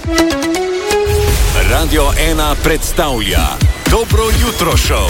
Radio 1 predstavlja Dobro jutro show.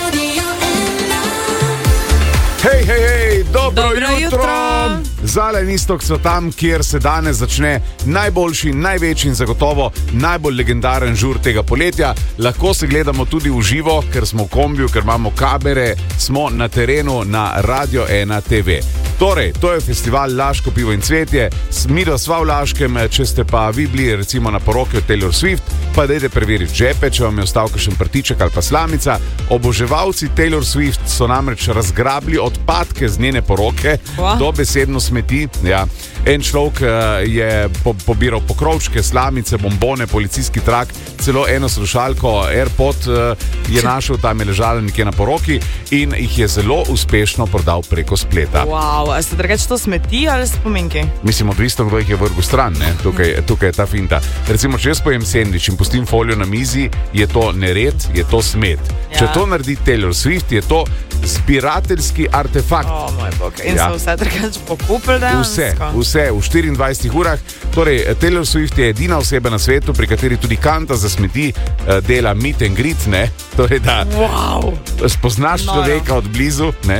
Hej, dobro jutro. Zalen Istok so tam, kjer se danes začne najboljši, največji in zagotovo najbolj legendaren žur tega poletja. Lahko se gledamo tudi v živo, ker smo v kombiju, ker imamo kamere, smo na terenu na Radio 1 TV. Torej, to je festival Laško pivo in cvetje. Midva sva v Laškem, če ste pa vi bili recimo na poroki od Taylor Swift, pa dajte preveriti žepe, če vam je ostal kakšen prtiček ali pa slamica. Oboževalci Taylor Swift so namreč razgrabili odpadke z njene poroke, dobesedno smeti. Ja. En človek je pobiral pokrovčke, slamice, bombone, policijski trak, celo eno slušalko AirPod je našel, tam je ležala nekje na poroki in jih je zelo uspešno prodal preko spleta. Wow, a ste drugače to smeti ali spominki? Mislim, odvisno, kdo jih je vrgel stran, ne? Tukaj je ta finta. Recimo, če jaz pojem sendvič in pustim folijo na mizi, je to nered, je to smet. Ja. Če to naredi Taylor Swift, je to zbirateljski artefakt. O, moj bog. In so vse drugače pokupili dejansko? Vse v 24 urah. Torej, Taylor Swift je edina oseba na svetu, pri kateri tudi kanta za smeti dela meet and greet, ne? Torej, da spoznaš človeka od blizu, ne?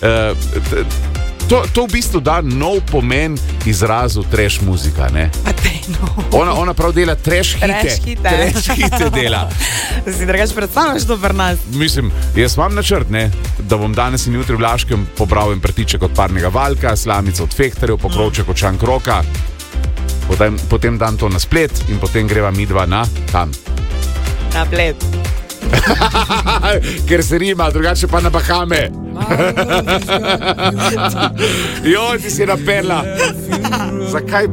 To v bistvu da nov pomen izrazu trash muzika, ne? Ona prav dela trash hite dela. Si drugače predstavljaš to pri nas? Mislim, jaz imam načrt, ne? Da bom danes in jutri v Laškem pobral en prtiček od parnega valka, slamico od fehtarjev, pokrovček od šankroka, potem dam to na splet in potem greva midva na tam. Na Bled. Ker se rima, drugače pa na Bahame. Joj, ti si naperla. Zakaj